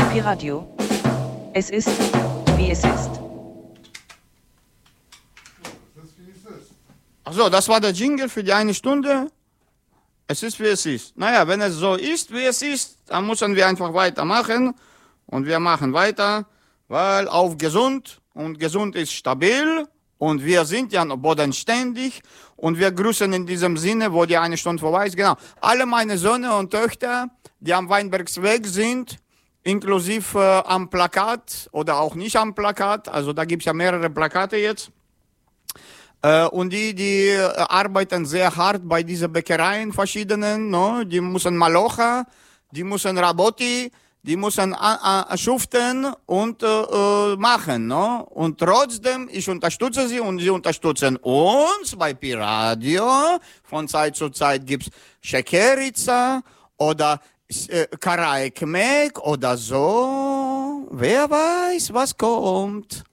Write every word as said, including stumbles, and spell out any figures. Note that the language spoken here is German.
Pi Radio. Es ist, wie es ist. Achso, das war der Jingle für die eine Stunde. Es ist, wie es ist. Naja, wenn es so ist, wie es ist, dann müssen wir einfach weitermachen. Und wir machen weiter, weil auf gesund und gesund ist stabil. Und wir sind ja bodenständig. Und wir grüßen in diesem Sinne, wo die eine Stunde vorbei ist. Genau. Alle meine Söhne und Töchter, die am Weinbergsweg sind, inklusive äh, am Plakat oder auch nicht am Plakat. Also da gibt's ja mehrere Plakate jetzt. Äh, und die, die äh, arbeiten sehr hart bei diesen Bäckereien verschiedenen, no? Die müssen Malocha, die müssen Raboti, die müssen äh, äh, schuften und äh, äh, machen, no? Und trotzdem, ich unterstütze sie und sie unterstützen uns bei Pi Radio. Von Zeit zu Zeit gibt's Shekerica oder äh, Karaekmek oder so. Wer weiß, was kommt.